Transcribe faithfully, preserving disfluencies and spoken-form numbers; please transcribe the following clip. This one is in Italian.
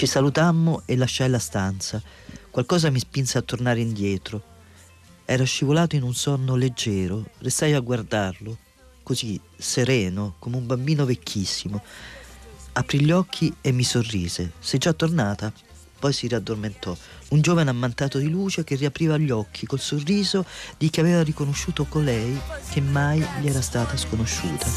Ci salutammo e lasciai la stanza. Qualcosa mi spinse a tornare indietro. Era scivolato in un sonno leggero. Restai a guardarlo, così sereno, come un bambino vecchissimo. Aprì gli occhi e mi sorrise. Sei già tornata? Poi si riaddormentò. Un giovane ammantato di luce che riapriva gli occhi col sorriso di chi aveva riconosciuto colei che mai gli era stata sconosciuta.